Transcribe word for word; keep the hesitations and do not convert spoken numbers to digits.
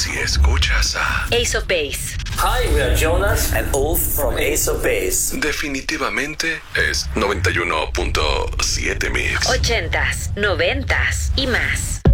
si escuchas a Ace of Base. Hi, we are Jonas and Ulf from Ace of Base. definitivamente es noventa y uno punto siete Mix. Ochentas, noventas y más.